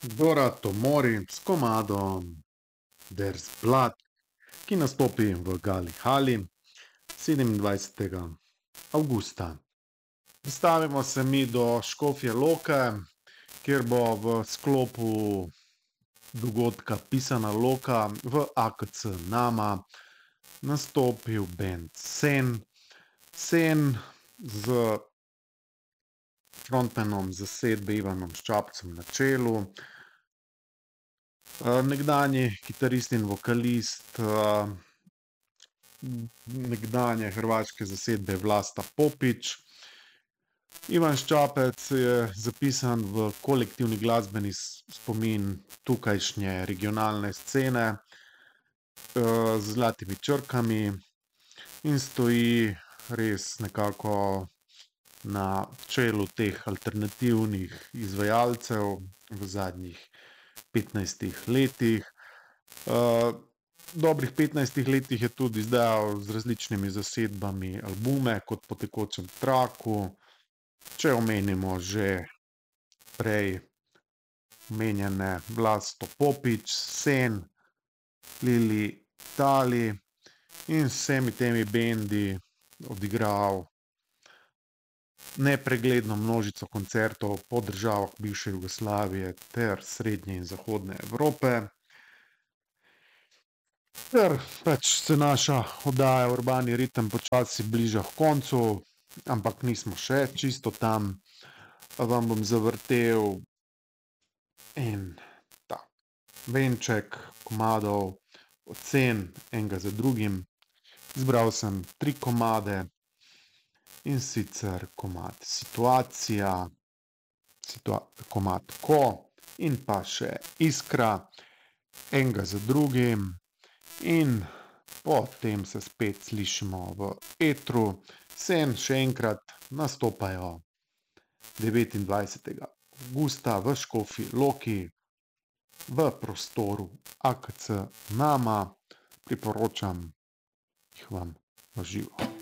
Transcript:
Dora Tomori s komadom There's Blood, ki nastopi v Gali Hali 27. avgusta. Predstavimo se mi do Škofje Loke, kjer bo v sklopu dogodka Pisana Loka v AKC Nama nastopil band Sen. Sen z frontmanom zasedbe Ivanom Ščapcem na čelu. Nekdanji kitarist in vokalist nekdanje hrvaške zasedbe Vlasta Popić. Ivan Ščapec je zapisan v kolektivni glasbeni spomin tukajšnje regionalne scene z zlatimi črkami in stoji res nekako na čelu teh alternativnih izvajalcev v zadnjih 15 letih. Dobrih 15 letih je tudi izdajal z različnimi zasedbami albume, kot Po tekočem traku. Če omenimo že prej omenjene Vlasto Popić, Sen, Lili Dali in s vsemi temi bendi odigral nepregledno množico koncertov po državah bivše Jugoslavije ter srednje in zahodne Evrope. Ker pač se naša oddaja Urbani ritem počasi bliža h koncu, ampak nismo še čisto tam, vam bom zavrtel en ta venček komadov ocen enega za drugim. Izbral sem 3 komade, in sicer komad Situacija, komad Ko in pa še Iskra, enega za drugim. In potem se spet slišimo v etru. Sen še enkrat nastopajo 29. avgusta v Škofji Loki v prostoru AKC Nama. Priporočam jih vam v živo.